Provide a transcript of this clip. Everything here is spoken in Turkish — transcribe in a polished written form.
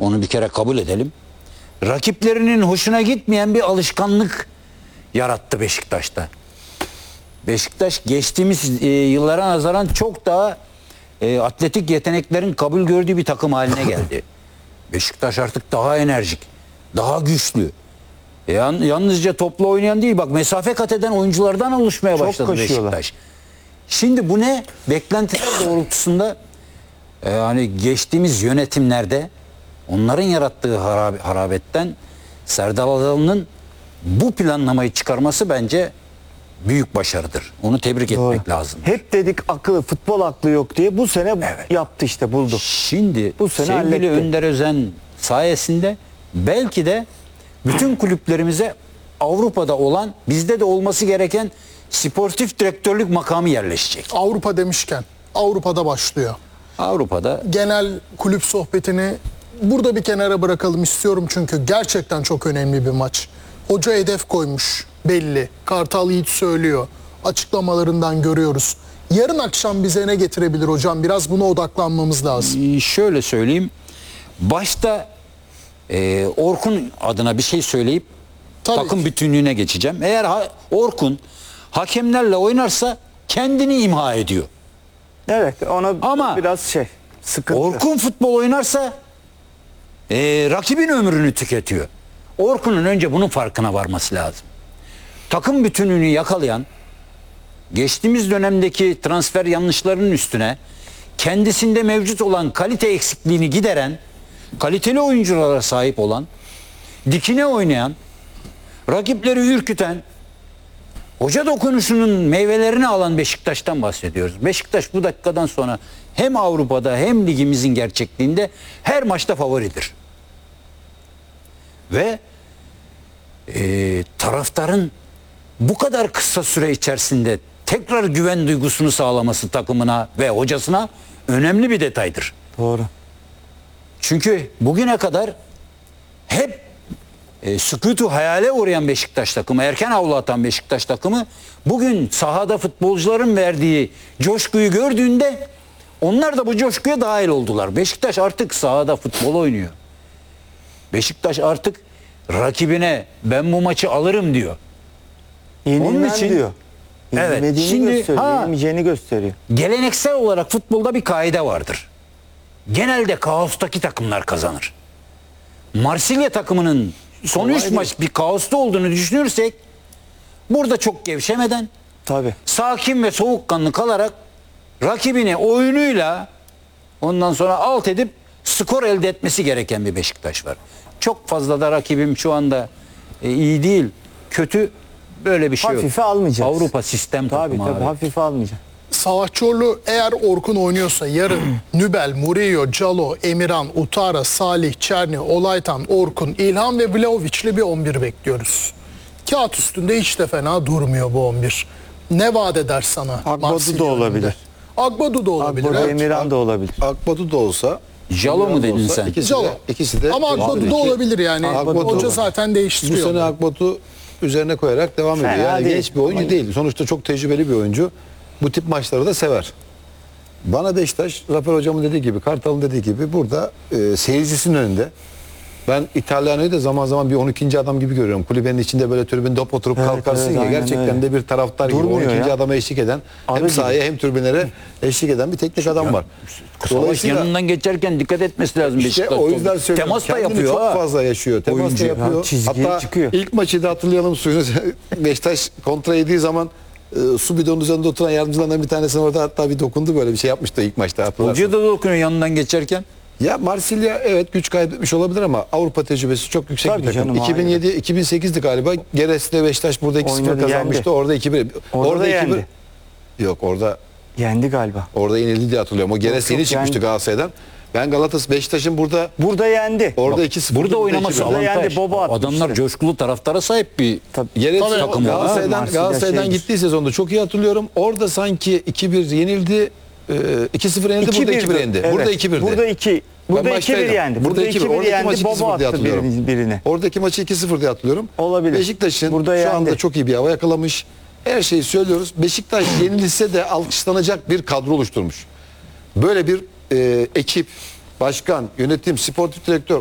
Onu bir kere kabul edelim. Rakiplerinin hoşuna gitmeyen bir alışkanlık yarattı Beşiktaş'ta. Beşiktaş geçtiğimiz yıllara nazaran çok daha atletik yeteneklerin kabul gördüğü bir takım haline geldi. Beşiktaş artık daha enerjik, daha güçlü. Yalnızca topla oynayan değil, bak mesafe kat eden oyunculardan oluşmaya başladı Beşiktaş. Şimdi bu ne? Beklentiler doğrultusunda hani geçtiğimiz yönetimlerde onların yarattığı harabetten Serdar Adalı'nın bu planlamayı çıkarması bence büyük başarıdır. Onu tebrik etmek lazım. Hep dedik akıllı, futbol aklı yok diye. Bu sene yaptı işte, buldu. Şimdi bu sene sevgili halletti. Önder Özen sayesinde belki de bütün kulüplerimize Avrupa'da olan, bizde de olması gereken sportif direktörlük makamı yerleşecek. Avrupa demişken Avrupa'da başlıyor. Avrupa'da Genel kulüp sohbetini burada bir kenara bırakalım istiyorum çünkü gerçekten çok önemli bir maç. Hoca hedef koymuş belli. Kartal Yiğit söylüyor. Açıklamalarından görüyoruz. Yarın akşam bize ne getirebilir hocam? Biraz buna odaklanmamız lazım. şöyle söyleyeyim. Başta Orkun adına bir şey söyleyip takım bütünlüğüne geçeceğim. Eğer Orkun hakemlerle oynarsa kendini imha ediyor. Evet, ona ama biraz sıkıntı. Orkun futbol oynarsa rakibin ömrünü tüketiyor. Orkun'un önce bunun farkına varması lazım. Takım bütünlüğünü yakalayan, geçtiğimiz dönemdeki transfer yanlışlarının üstüne kendisinde mevcut olan kalite eksikliğini gideren, kaliteli oyunculara sahip olan, dikine oynayan, rakipleri ürküten, hoca dokunuşunun meyvelerini alan Beşiktaş'tan bahsediyoruz. Beşiktaş bu dakikadan sonra hem Avrupa'da hem ligimizin gerçekliğinde her maçta favoridir. Ve taraftarın bu kadar kısa süre içerisinde tekrar güven duygusunu sağlaması takımına ve hocasına önemli bir detaydır. Doğru. Çünkü bugüne kadar hep sükutu hayale uğrayan Beşiktaş takımı, erken avlu atan Beşiktaş takımı bugün sahada futbolcuların verdiği coşkuyu gördüğünde onlar da bu coşkuya dahil oldular. Beşiktaş artık sahada futbol oynuyor. Beşiktaş artık rakibine ben bu maçı alırım diyor. Onun için diyor. evet, Şimdi yenilmeyeceğini gösteriyor. Geleneksel olarak futbolda bir kaide vardır. Genelde kaostaki takımlar kazanır. Marsilya takımının son 3 maç bir kaosta olduğunu düşünürsek burada çok gevşemeden sakin ve soğukkanlı kalarak rakibini oyunuyla ondan sonra alt edip skor elde etmesi gereken bir Beşiktaş var. Çok fazla da rakibim şu anda iyi değil, kötü, böyle bir şey yok. Hafife almayacağız. Avrupa sistem takımı abi. Hafife almayacağız. Savaşçıoğlu eğer Orkun oynuyorsa yarın Nübel, Murillo, Calo, Emirhan, Utara, Salih, Çerni, Olaytan, Orkun, İlhan ve Vlahovic'li bir 11 bekliyoruz. Kağıt üstünde hiç de fena durmuyor bu 11. Ne vaat eder sana? Agbadu da olabilir. Agbadu da olabilir. Agbadu, Evet. Emirhan da olabilir. Akbadu da olsa, Jalo mu dedin sen? İkisi de Ama Agbadu da olabilir yani. Hoca zaten bu değiştiriyor. sene Akbadu üzerine koyarak devam ediyor. Yani değil. genç bir oyuncu değil. Sonuçta çok tecrübeli bir oyuncu. Bu tip maçları da sever. Bana Beşiktaş, Rafael hocamın dediği gibi, Kartal'ın dediği gibi burada seyircisinin önünde. Ben İtalyana'yı da zaman zaman bir 12. adam gibi görüyorum. Kulübenin içinde böyle tribünde hop oturup kalkarsın ya. Gerçekten de bir taraftar gibi 12. adama eşlik eden, hem sahaya hem tribünlere eşlik eden bir teknik adam var. Savaş yanından geçerken dikkat etmesi lazım İşte Beşiktaş. o yüzden söylüyorum. Temas da Kendini yapıyor. çok fazla yaşıyor. Temas da Oyuncu. yapıyor. Çizgiye Hatta çıkıyor. ilk maçı da hatırlayalım, suyunu Beşiktaş kontra yediği zaman su bidonun üzerinde oturan yardımcılarından bir tanesi orada hatta bir dokundu, böyle bir şey yapmıştı ilk maçta, hatırlarsın. Hoca da dokunuyor yanından geçerken. Ya Marsilya evet güç kaybetmiş olabilir ama Avrupa tecrübesi çok yüksek bir takım. 2007-2008'di galiba. Geres'te Beşiktaş burada 2-0 kazanmıştı. Orada 2-1. Orada yendi. Yok, orada Yendi galiba. orada yenildi diye hatırlıyorum. O Geres yeni çıkmıştı Galatasaray'dan. Ben Beşiktaş'ın burada yendi. orada 2-0. Burada oynaması avantaj. yendi, Bobo atmıştı. Adamlar coşkulu taraftara sahip bir Geres takım var. Galatasaray'dan gittiği sezonda çok iyi hatırlıyorum. Orada sanki 2-1 yenildi. 2-0 yenildi, burada 2-1 yendi. Evet. Burada 2-1'di. Burada 2-1 yendi. Burada 2-1 yendi. Bobo attı birine. Oradaki maçı 2-0 diye hatırlıyorum. Olabilir. Beşiktaş'ın Burada şu yendi. anda çok iyi bir hava yakalamış. Her şeyi söylüyoruz. Beşiktaş yenilse de alkışlanacak bir kadro oluşturmuş. Böyle bir ekip, başkan, yönetim, sportif direktör